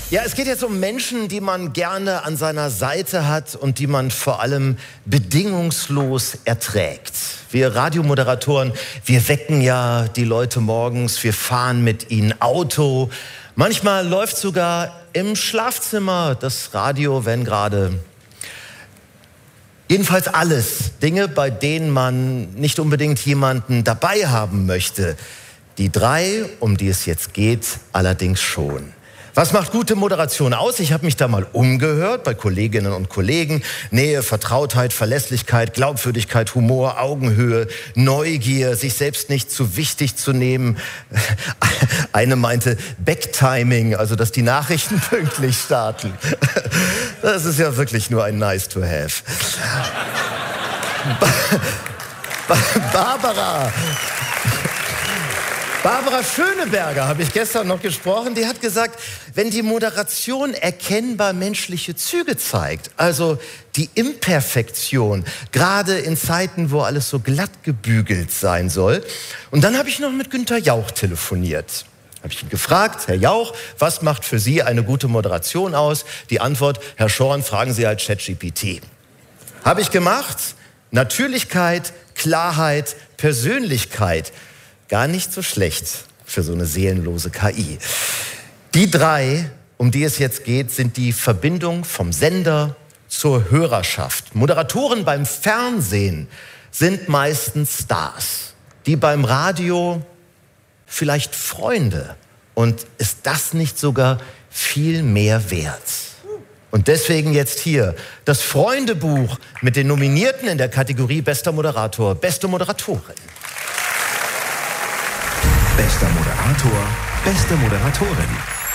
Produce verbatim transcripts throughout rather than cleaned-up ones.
Ja, es geht jetzt um Menschen, die man gerne an seiner Seite hat und die man vor allem bedingungslos erträgt. Wir Radiomoderatoren, wir wecken ja die Leute morgens, wir fahren mit ihnen Auto. Manchmal läuft sogar im Schlafzimmer das Radio, wenn gerade. Jedenfalls alles Dinge, bei denen man nicht unbedingt jemanden dabei haben möchte. Die drei, um die es jetzt geht, allerdings schon. Was macht gute Moderation aus? Ich habe mich da mal umgehört bei Kolleginnen und Kollegen. Nähe, Vertrautheit, Verlässlichkeit, Glaubwürdigkeit, Humor, Augenhöhe, Neugier, sich selbst nicht zu wichtig zu nehmen. Eine meinte Backtiming, also dass die Nachrichten pünktlich starten. Das ist ja wirklich nur ein nice to have. Barbara. Barbara Schöneberger habe ich gestern noch gesprochen. Die hat gesagt, wenn die Moderation erkennbar menschliche Züge zeigt, also die Imperfektion, gerade in Zeiten, wo alles so glatt gebügelt sein soll. Und dann habe ich noch mit Günther Jauch telefoniert. Habe ich ihn gefragt, Herr Jauch, was macht für Sie eine gute Moderation aus? Die Antwort, Herr Schorn, fragen Sie halt ChatGPT. Habe ich gemacht. Natürlichkeit, Klarheit, Persönlichkeit. Gar nicht so schlecht für so eine seelenlose K I. Die drei, um die es jetzt geht, sind die Verbindung vom Sender zur Hörerschaft. Moderatoren beim Fernsehen sind meistens Stars. Die beim Radio vielleicht Freunde. Und ist das nicht sogar viel mehr wert? Und deswegen jetzt hier das Freundebuch mit den Nominierten in der Kategorie Bester Moderator, Beste Moderatorin. Bester Moderator, beste Moderatorin.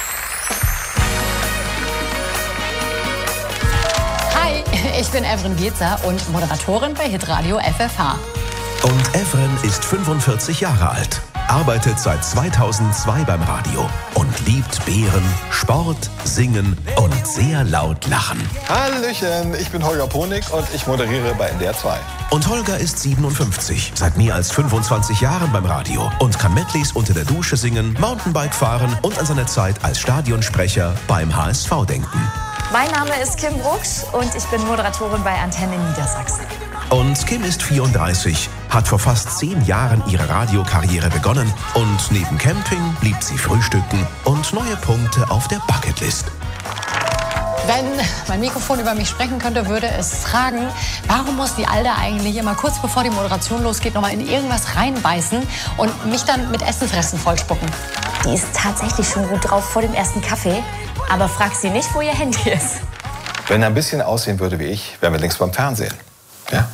Hi, ich bin Evren Geetzer und Moderatorin bei Hitradio F F H. Und Evren ist fünfundvierzig Jahre alt, arbeitet seit zweitausendzwei beim Radio und liebt Bären, Sport, Singen und sehr laut lachen. Hallöchen, ich bin Holger Ponig und ich moderiere bei N D R zwei. Und Holger ist siebenundfünfzig, seit mehr als fünfundzwanzig Jahren beim Radio und kann Medleys unter der Dusche singen, Mountainbike fahren und an seine Zeit als Stadionsprecher beim H S V denken. Mein Name ist Kim Brucksch und ich bin Moderatorin bei Antenne Niedersachsen. Und Kim ist vierunddreißig, hat vor fast zehn Jahren ihre Radiokarriere begonnen und neben Camping liebt sie Frühstücken und neue Punkte auf der Bucketlist. Wenn mein Mikrofon über mich sprechen könnte, würde es fragen, warum muss die Alda eigentlich immer kurz bevor die Moderation losgeht, nochmal in irgendwas reinbeißen und mich dann mit Essensresten vollspucken? Die ist tatsächlich schon gut drauf vor dem ersten Kaffee, aber frag sie nicht, wo ihr Handy ist. Wenn er ein bisschen aussehen würde wie ich, wären wir längst beim Fernsehen. Ja?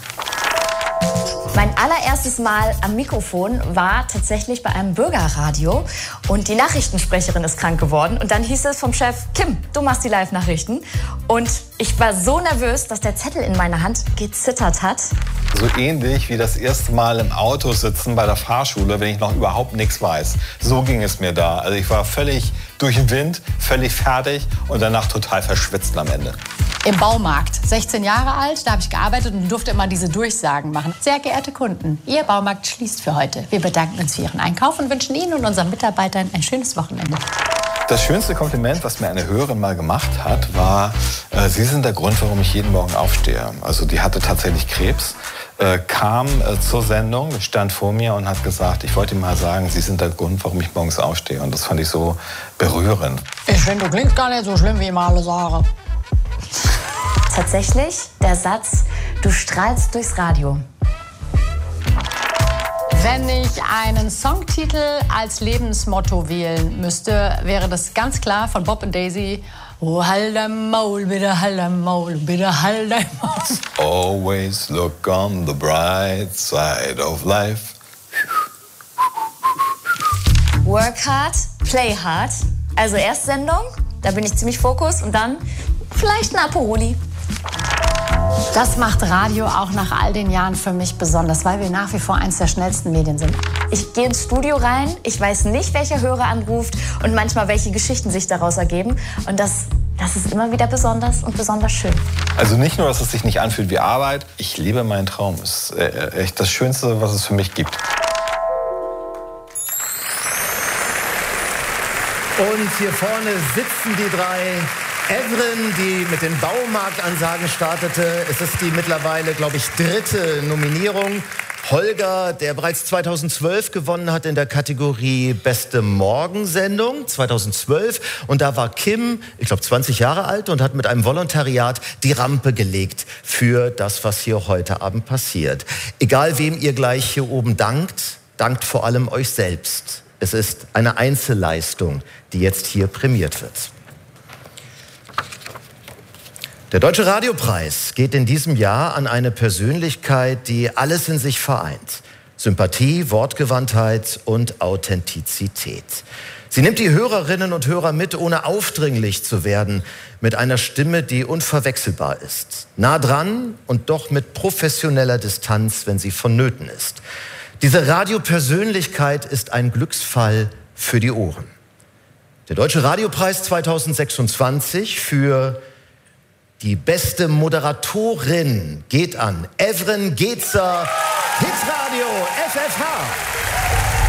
Mein allererstes Mal am Mikrofon war tatsächlich bei einem Bürgerradio und die Nachrichtensprecherin ist krank geworden. Und dann hieß es vom Chef, Kim, du machst die Live-Nachrichten. Und ich war so nervös, dass der Zettel in meiner Hand gezittert hat. So ähnlich wie das erste Mal im Auto sitzen bei der Fahrschule, wenn ich noch überhaupt nichts weiß. So ging es mir da. Also ich war völlig durch den Wind, völlig fertig und danach total verschwitzt am Ende. Im Baumarkt, sechzehn Jahre alt, da habe ich gearbeitet und durfte immer diese Durchsagen machen. Sehr geehrte Kunden, Ihr Baumarkt schließt für heute. Wir bedanken uns für Ihren Einkauf und wünschen Ihnen und unseren Mitarbeitern ein schönes Wochenende. Das schönste Kompliment, was mir eine Hörerin mal gemacht hat, war, äh, Sie sind der Grund, warum ich jeden Morgen aufstehe. Also die hatte tatsächlich Krebs, äh, kam äh, zur Sendung, stand vor mir und hat gesagt, ich wollte Ihnen mal sagen, Sie sind der Grund, warum ich morgens aufstehe. Und das fand ich so berührend. Ich finde, du klingst gar nicht so schlimm, wie ich mal alle sage. Tatsächlich der Satz, du strahlst durchs Radio. Wenn ich einen Songtitel als Lebensmotto wählen müsste, wäre das ganz klar von Bob und Daisy. Oh, halt dein Maul, bitte halt dein Maul, bitte halt dein Maul. Always look on the bright side of life. Work hard, play hard. Also erst Sendung, da bin ich ziemlich fokus und dann vielleicht ein Aperoli. Das macht Radio auch nach all den Jahren für mich besonders, weil wir nach wie vor eins der schnellsten Medien sind. Ich gehe ins Studio rein, ich weiß nicht, welcher Hörer anruft und manchmal welche Geschichten sich daraus ergeben. Und das, das ist immer wieder besonders und besonders schön. Also nicht nur, dass es sich nicht anfühlt wie Arbeit, ich lebe meinen Traum. Das ist echt das Schönste, was es für mich gibt. Und hier vorne sitzen die drei. Evren, die mit den Baumarktansagen startete. Es ist die mittlerweile, glaube ich, dritte Nominierung. Holger, der bereits zweitausendzwölf gewonnen hat in der Kategorie Beste Morgensendung, zweitausendzwölf. Und da war Kim, ich glaube, zwanzig Jahre alt und hat mit einem Volontariat die Rampe gelegt für das, was hier heute Abend passiert. Egal, wem ihr gleich hier oben dankt, dankt vor allem euch selbst. Es ist eine Einzelleistung, die jetzt hier prämiert wird. Der Deutsche Radiopreis geht in diesem Jahr an eine Persönlichkeit, die alles in sich vereint. Sympathie, Wortgewandtheit und Authentizität. Sie nimmt die Hörerinnen und Hörer mit, ohne aufdringlich zu werden, mit einer Stimme, die unverwechselbar ist. Nah dran und doch mit professioneller Distanz, wenn sie vonnöten ist. Diese Radiopersönlichkeit ist ein Glücksfall für die Ohren. Der Deutsche Radiopreis zweitausendsechsundzwanzig für die beste Moderatorin geht an Evren Gezer, Hitradio F F H.